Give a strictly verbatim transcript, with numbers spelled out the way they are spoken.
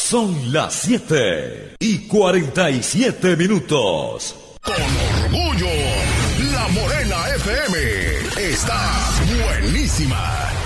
Son las siete y cuarenta y siete minutos. Con orgullo, La Morena F M está buenísima.